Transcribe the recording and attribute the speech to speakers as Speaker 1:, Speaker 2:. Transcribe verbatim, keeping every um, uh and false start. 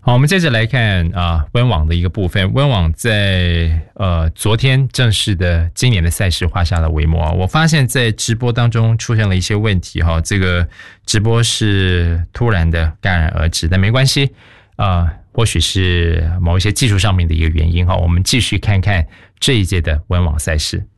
Speaker 1: 好，我们接着来看啊，温网的一个部分。温网在呃昨天正式的今年的赛事画下了帷幕啊。我发现在直播当中出现了一些问题哈，这个直播是突然的戛然而止，但没关系啊、呃，或许是某一些技术上面的一个原因哈。我们继续看看这一届的温网赛事。